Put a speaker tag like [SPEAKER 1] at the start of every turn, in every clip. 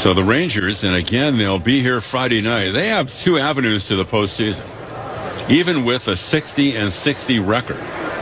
[SPEAKER 1] So the Rangers, and again, they'll be here Friday night. They have two avenues to the postseason, even with a 60-60 record.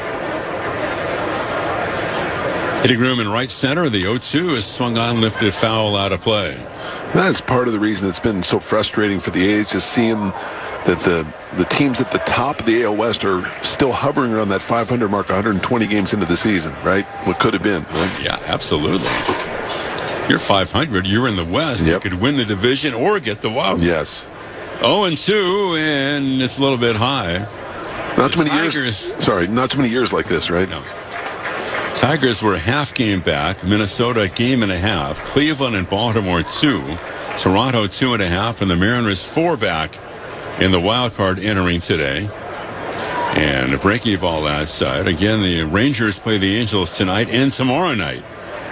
[SPEAKER 1] Hitting room in right center, the 0-2 is swung on, lifted, foul, out of play.
[SPEAKER 2] That's part of the reason it's been so frustrating for the A's, just seeing that the teams at the top of the AL West are still hovering around that 500 mark 120 games into the season, right? What could have been. Right?
[SPEAKER 1] Yeah, absolutely. You're 500, you're in the West.
[SPEAKER 2] Yep.
[SPEAKER 1] You could win the division or get the wild.
[SPEAKER 2] Yes.
[SPEAKER 1] 0-2, and it's a little bit high.
[SPEAKER 2] Not too many years. Sorry, not too many years like this, right?
[SPEAKER 1] No. Tigers were a half game back. Minnesota a game and a half. Cleveland and Baltimore 2. Toronto 2.5, and the Mariners 4 back in the wild card entering today. And a breaking ball outside. Again, the Rangers play the Angels tonight and tomorrow night.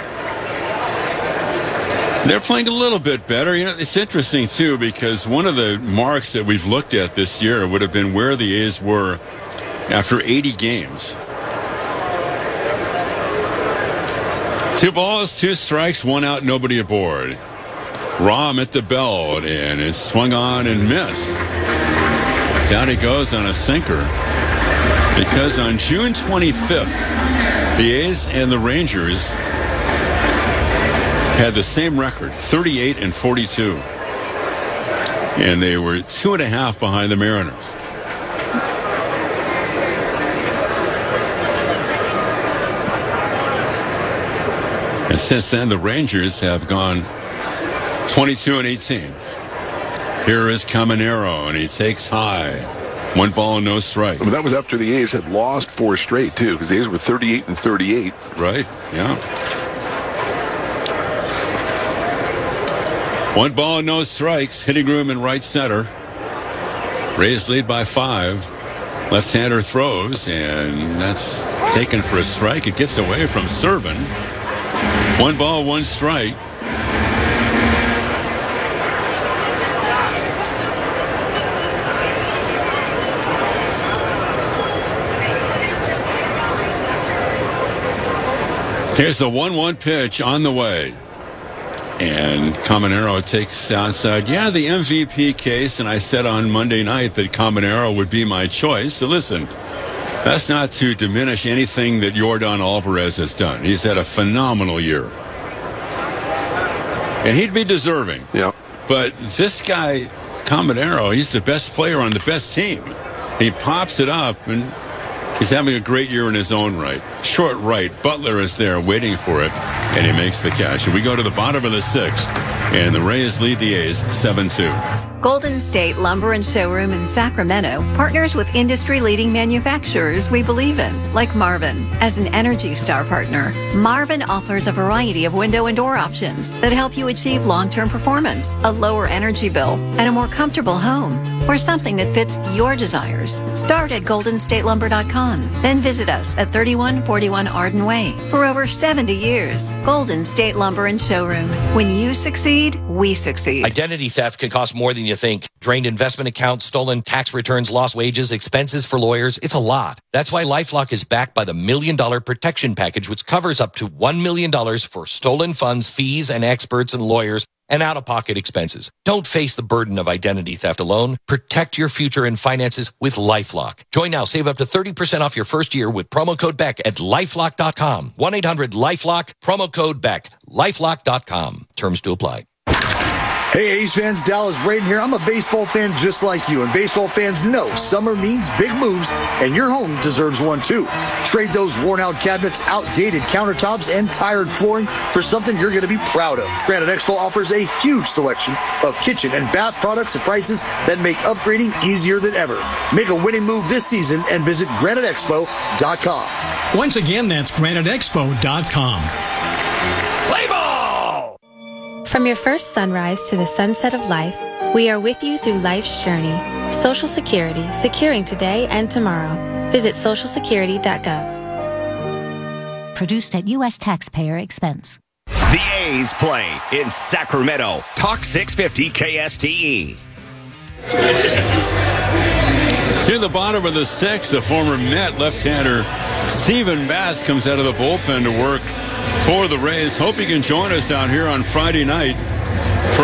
[SPEAKER 1] They're playing a little bit better. You know, it's interesting, too, because one of the marks that we've looked at this year would have been where the A's were after 80 games. 2 balls, 2 strikes, 1 out, nobody aboard. Rahm at the belt, and it's swung on and missed. Down he goes on a sinker. Because on June 25th, the A's and the Rangers had the same record, 38-42. And they were 2.5 behind the Mariners. And since then, the Rangers have gone 22-18. Here is Caminero, and he takes high. 1 ball and no strike.
[SPEAKER 2] I mean, that was after the A's had lost 4 straight, too, because the A's were 38-38.
[SPEAKER 1] Right, yeah. 1 ball and no strikes. Hitting room in right center. Rays lead by 5. Left-hander throws, and that's taken for a strike. It gets away from Serven. 1 ball, 1 strike. Here's the 1-1 pitch on the way. And Caminero takes outside. Yeah, the MVP case, and I said on Monday night that Caminero would be my choice. So listen, that's not to diminish anything that Yordan Alvarez has done. He's had a phenomenal year. And he'd be deserving.
[SPEAKER 2] Yeah.
[SPEAKER 1] But this guy, Caminero, he's the best player on the best team. He pops it up, and he's having a great year in his own right. Short right. Butler is there waiting for it, and he makes the catch. And we go to the bottom of the 6th, and the Rays lead the A's 7-2.
[SPEAKER 3] Golden State Lumber and Showroom in Sacramento partners with industry-leading manufacturers we believe in, like Marvin. As an Energy Star partner, Marvin offers a variety of window and door options that help you achieve long-term performance, a lower energy bill, and a more comfortable home, or something that fits your desires. Start at goldenstatelumber.com, then visit us at 3141 Arden Way. For over 70 years, Golden State Lumber and Showroom. When you succeed, we succeed.
[SPEAKER 4] Identity theft can cost more than you think. Drained investment accounts, stolen tax returns, lost wages, expenses for lawyers. It's a lot. That's why LifeLock is backed by the $1 Million Protection Package, which covers up to $1 million for stolen funds, fees, and experts and lawyers, and out-of-pocket expenses. Don't face the burden of identity theft alone. Protect your future and finances with LifeLock. Join now. Save up to 30% off your first year with promo code BECK at LifeLock.com. 1-800-LifeLock, promo code BECK. LifeLock.com. Terms to apply.
[SPEAKER 5] Hey, A's fans, Dallas Braden here. I'm a baseball fan just like you, and baseball fans know summer means big moves, and your home deserves one too. Trade those worn-out cabinets, outdated countertops, and tired flooring for something you're going to be proud of. Granite Expo offers a huge selection of kitchen and bath products at prices that make upgrading easier than ever. Make a winning move this season and visit GraniteExpo.com.
[SPEAKER 6] Once again, that's GraniteExpo.com.
[SPEAKER 7] From your first sunrise to the sunset of life, we are with you through life's journey. Social Security, securing today and tomorrow. Visit socialsecurity.gov.
[SPEAKER 8] Produced at U.S. taxpayer expense.
[SPEAKER 9] The A's play in Sacramento. Talk 650 KSTE.
[SPEAKER 1] To the bottom of the 6th, the former Met left-hander Steven Matz comes out of the bullpen to work for the Rays. Hope you can join us out here on Friday night